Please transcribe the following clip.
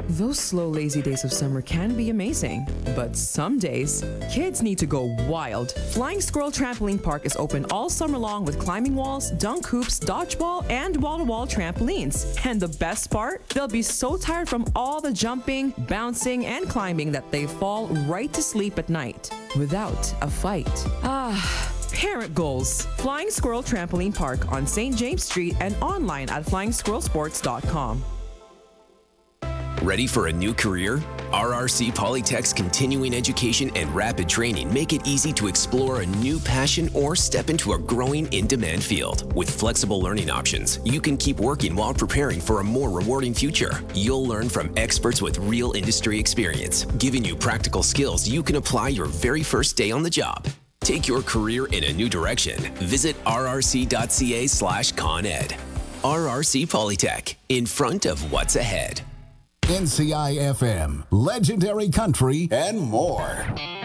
Those slow, lazy days of summer can be amazing, but some days, kids need to go wild. Flying Squirrel Trampoline Park is open all summer long with climbing walls, dunk hoops, dodgeball, and wall-to-wall trampolines. And the best part? They'll be so tired from all the jumping, bouncing, and climbing that they fall right to sleep at night without a fight. Parent goals. Flying Squirrel Trampoline Park on St. James Street and online at flyingsquirrelsports.com. Ready for a new career? RRC Polytech's continuing education and rapid training make it easy to explore a new passion or step into a growing in-demand field. With flexible learning options, you can keep working while preparing for a more rewarding future. You'll learn from experts with real industry experience, giving you practical skills you can apply your very first day on the job. Take your career in a new direction. Visit rrc.ca/ConEd. RRC Polytech, in front of what's ahead. NCI FM, legendary country, and more.